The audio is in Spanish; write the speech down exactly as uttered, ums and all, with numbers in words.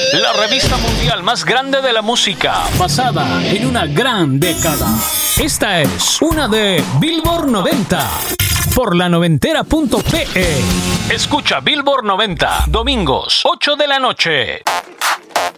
La revista mundial más grande de la música, basada en una gran década. Esta es una de Billboard noventa, por la noventera punto pe. Escucha Billboard noventa, domingos, ocho de la noche.